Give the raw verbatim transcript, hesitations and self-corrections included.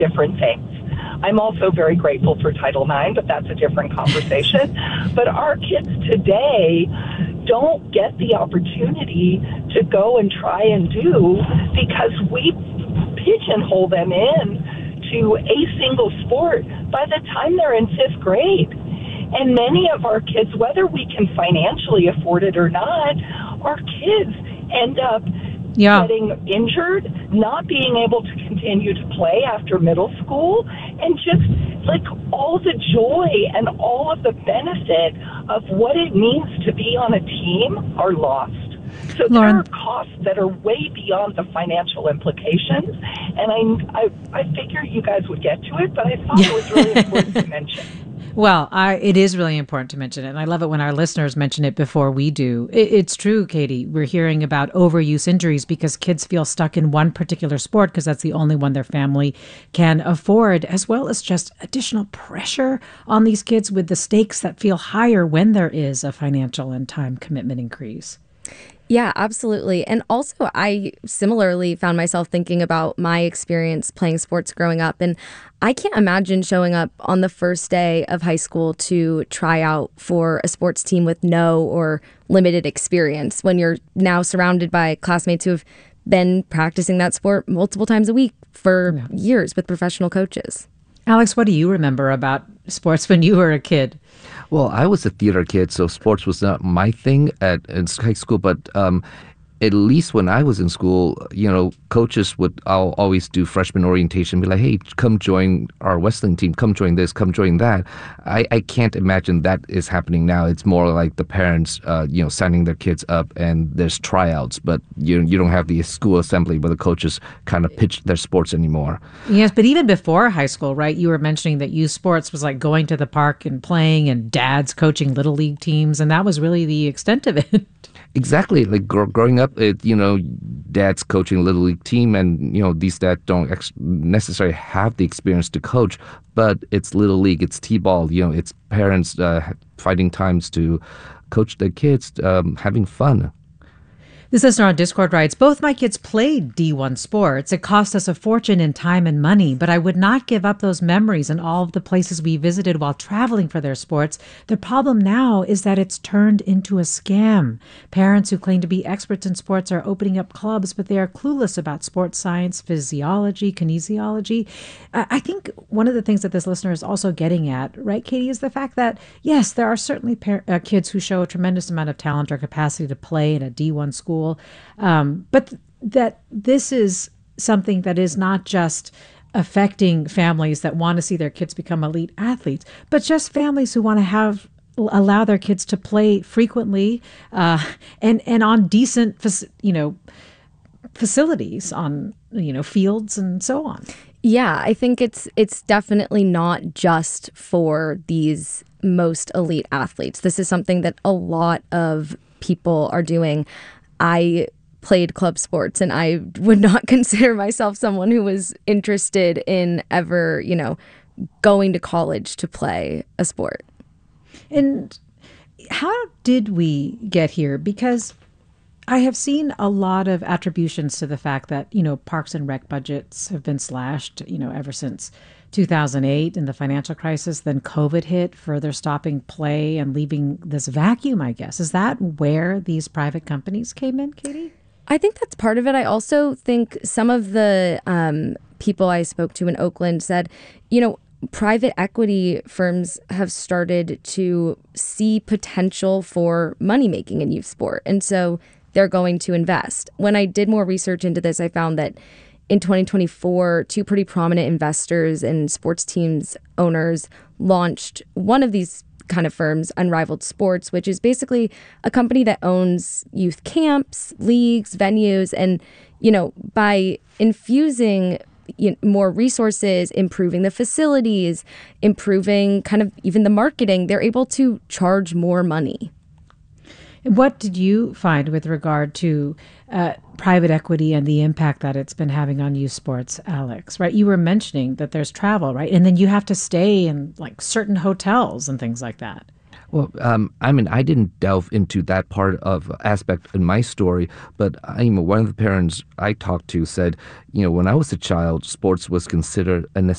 different things. I'm also very grateful for Title nine, but that's a different conversation. But our kids today don't get the opportunity to go and try and do because we pigeonhole them in to a single sport by the time they're in fifth grade. And many of our kids, whether we can financially afford it or not, our kids end up yeah. getting injured, not being able to continue to play after middle school, and just like all the joy and all of the benefit of what it means to be on a team are lost. So Lauren, there are costs that are way beyond the financial implications, and I, I, I figure you guys would get to it, but I thought it was really important to mention. Well, I, it is really important to mention it, and I love it when our listeners mention it before we do. It, it's true, Katie. We're hearing about overuse injuries because kids feel stuck in one particular sport because that's the only one their family can afford, as well as just additional pressure on these kids with the stakes that feel higher when there is a financial and time commitment increase. Yeah, absolutely. And also, I similarly found myself thinking about my experience playing sports growing up. And I can't imagine showing up on the first day of high school to try out for a sports team with no or limited experience when you're now surrounded by classmates who have been practicing that sport multiple times a week for yeah. years with professional coaches. Alex, what do you remember about sports when you were a kid? Well, I was a theater kid, so sports was not my thing at in high school. But um, at least when I was in school, you know, coaches would I'll always do freshman orientation, be like, hey, come join our wrestling team, come join this, come join that. I, I can't imagine that is happening now. It's more like the parents, uh, you know, signing their kids up and there's tryouts, but you you don't have the school assembly where the coaches kind of pitch their sports anymore. Yes, but even before high school, right, you were mentioning that youth sports was like going to the park and playing and dads coaching little league teams, and that was really the extent of it. Exactly. Like gr- growing up, it, you know, dad's coaching a little league team, and you know these dads don't ex- necessarily have the experience to coach, but it's little league, it's t-ball. You know, it's parents uh, finding times to coach their kids, um, having fun. This listener on Discord writes, both my kids played D one sports. It cost us a fortune in time and money, but I would not give up those memories and all of the places we visited while traveling for their sports. The problem now is that it's turned into a scam. Parents who claim to be experts in sports are opening up clubs, but they are clueless about sports science, physiology, kinesiology. Uh, I think one of the things that this listener is also getting at, right, Katie, is the fact that, yes, there are certainly par- uh, kids who show a tremendous amount of talent or capacity to play in a D one school. Um, but th- that this is something that is not just affecting families that want to see their kids become elite athletes, but just families who want to have allow their kids to play frequently uh, and and on decent, you know, facilities, on you know fields and so on. Yeah, I think it's it's definitely not just for these most elite athletes. This is something that a lot of people are doing. I played club sports, and I would not consider myself someone who was interested in ever, you know, going to college to play a sport. And how did we get here? Because I have seen a lot of attributions to the fact that, you know, parks and rec budgets have been slashed, you know, ever since two thousand eight and the financial crisis. Then COVID hit, further stopping play and leaving this vacuum, I guess. Is that where these private companies came in, Katie? I think that's part of it. I also think some of the um, people I spoke to in Oakland said, you know, private equity firms have started to see potential for money making in youth sport. And so they're going to invest. When I did more research into this, I found that in twenty twenty-four, two pretty prominent investors and sports teams owners launched one of these kind of firms, Unrivaled Sports, which is basically a company that owns youth camps, leagues, venues, and, you know, by infusing you know, more resources, improving the facilities, improving kind of even the marketing, they're able to charge more money. What did you find with regard to uh, private equity and the impact that it's been having on youth sports, Alex? Right, you were mentioning that there's travel, right, and then you have to stay in like certain hotels and things like that. Well, um, I mean, I didn't delve into that part of aspect in my story, but I, you know, one of the parents I talked to said, you know, when I was a child, sports was considered a